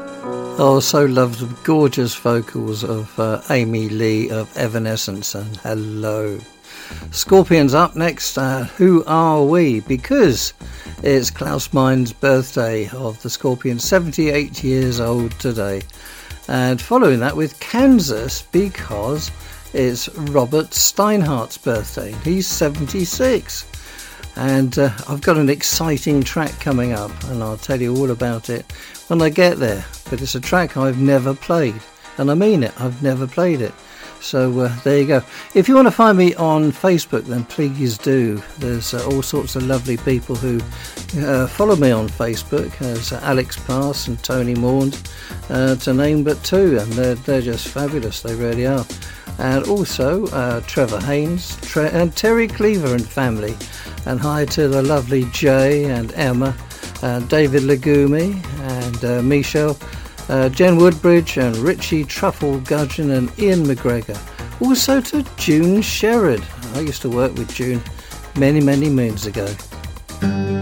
Oh, so loved the gorgeous vocals of Amy Lee of Evanescence, and hello. Scorpions up next. Who are we? Because it's Klaus Meine's birthday of the Scorpions, 78 years old today. And following that with Kansas, because it's Robert Steinhardt's birthday. He's 76. And I've got an exciting track coming up, and I'll tell you all about it when I get there. But it's a track I've never played, and I mean it, I've never played it. So there you go. If you want to find me on Facebook, then please do. There's all sorts of lovely people who follow me on Facebook. There's Alex Pass and Tony Maund, to name but two, and they're just fabulous, they really are. And also Trevor Haynes and Terry Cleaver and family. And hi to the lovely Jay and Emma, David Legumi and Michelle, Jen Woodbridge and Richie Truffle Gudgeon and Ian McGregor. Also to June Sherrod. I used to work with June many, many moons ago.